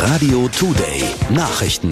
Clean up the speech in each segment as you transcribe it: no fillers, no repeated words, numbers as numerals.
Radio Today Nachrichten.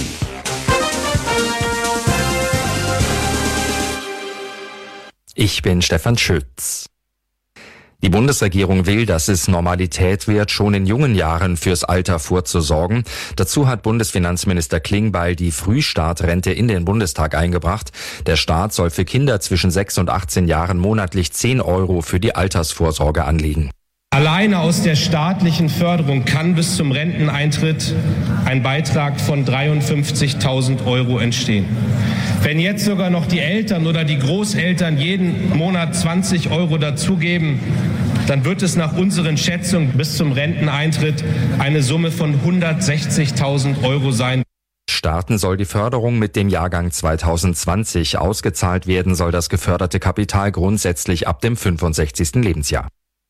Ich bin Stefan Schütz. Die Bundesregierung will, dass es Normalität wird, schon in jungen Jahren fürs Alter vorzusorgen. Dazu hat Bundesfinanzminister Klingbeil die Frühstartrente in den Bundestag eingebracht. Der Staat soll für Kinder zwischen 6 und 18 Jahren monatlich 10 € für die Altersvorsorge anlegen. Alleine aus der staatlichen Förderung kann bis zum Renteneintritt ein Beitrag von 53.000 € entstehen. Wenn jetzt sogar noch die Eltern oder die Großeltern jeden Monat 20 € dazugeben, dann wird es nach unseren Schätzungen bis zum Renteneintritt eine Summe von 160.000 € sein. Starten soll die Förderung mit dem Jahrgang 2020. Ausgezahlt werden soll das geförderte Kapital grundsätzlich ab dem 65. Lebensjahr.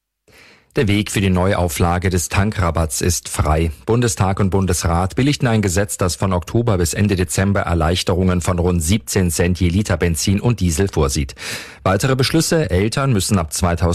Der Weg für die Neuauflage des Tankrabatts ist frei. Bundestag und Bundesrat billigten ein Gesetz, das von Oktober bis Ende Dezember Erleichterungen von rund 17 Cent je Liter Benzin und Diesel vorsieht. Weitere Beschlüsse: Eltern müssen ab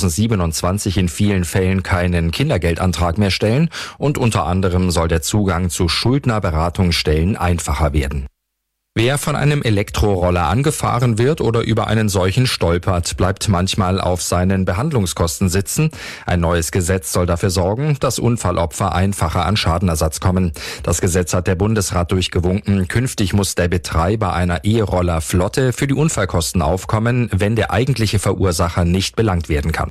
2027 in vielen Fällen keinen Kindergeldantrag mehr stellen und unter anderem soll der Zugang zu Schuldnerberatungsstellen einfacher werden. Wer von einem Elektroroller angefahren wird oder über einen solchen stolpert, bleibt manchmal auf seinen Behandlungskosten sitzen. Ein neues Gesetz soll dafür sorgen, dass Unfallopfer einfacher an Schadenersatz kommen. Das Gesetz hat der Bundesrat durchgewunken. Künftig muss der Betreiber einer E-Roller-Flotte für die Unfallkosten aufkommen, wenn der eigentliche Verursacher nicht belangt werden kann.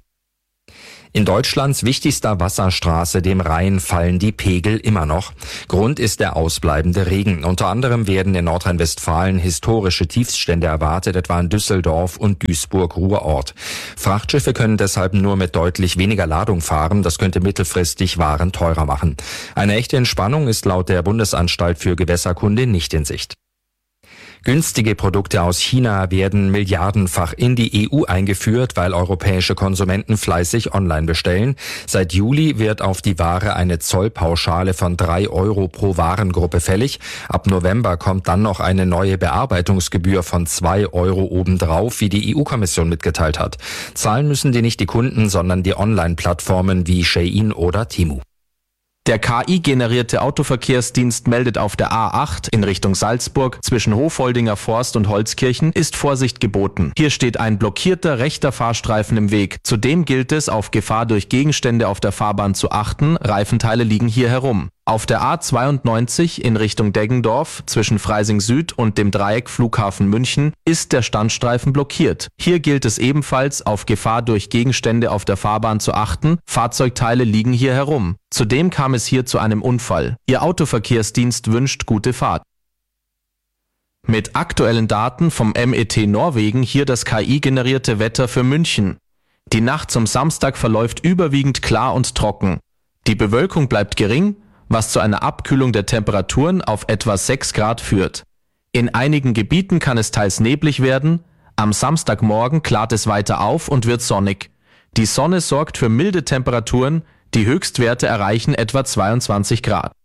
In Deutschlands wichtigster Wasserstraße, dem Rhein, fallen die Pegel immer noch. Grund ist der ausbleibende Regen. Unter anderem werden in Nordrhein-Westfalen historische Tiefststände erwartet, etwa in Düsseldorf und Duisburg-Ruhrort. Frachtschiffe können deshalb nur mit deutlich weniger Ladung fahren. Das könnte mittelfristig Waren teurer machen. Eine echte Entspannung ist laut der Bundesanstalt für Gewässerkunde nicht in Sicht. Günstige Produkte aus China werden milliardenfach in die EU eingeführt, weil europäische Konsumenten fleißig online bestellen. Seit Juli wird auf die Ware eine Zollpauschale von 3 € pro Warengruppe fällig. Ab November kommt dann noch eine neue Bearbeitungsgebühr von 2 € obendrauf, wie die EU-Kommission mitgeteilt hat. Zahlen müssen die nicht die Kunden, sondern die Online-Plattformen wie Shein oder Temu. Der KI-generierte Autoverkehrsdienst meldet auf der A8 in Richtung Salzburg zwischen Hofoldinger Forst und Holzkirchen ist Vorsicht geboten. Hier steht ein blockierter rechter Fahrstreifen im Weg. Zudem gilt es, auf Gefahr durch Gegenstände auf der Fahrbahn zu achten. Reifenteile liegen hier herum. Auf der A92 in Richtung Deggendorf zwischen Freising Süd und dem Dreieck Flughafen München ist der Standstreifen blockiert. Hier gilt es ebenfalls, auf Gefahr durch Gegenstände auf der Fahrbahn zu achten. Fahrzeugteile liegen hier herum. Zudem kam es hier zu einem Unfall. Ihr Autoverkehrsdienst wünscht gute Fahrt. Mit aktuellen Daten vom MET Norwegen hier das KI-generierte Wetter für München. Die Nacht zum Samstag verläuft überwiegend klar und trocken. Die Bewölkung bleibt gering, was zu einer Abkühlung der Temperaturen auf etwa 6 Grad führt. In einigen Gebieten kann es teils neblig werden. Am Samstagmorgen klart es weiter auf und wird sonnig. Die Sonne sorgt für milde Temperaturen, die Höchstwerte erreichen etwa 22 Grad.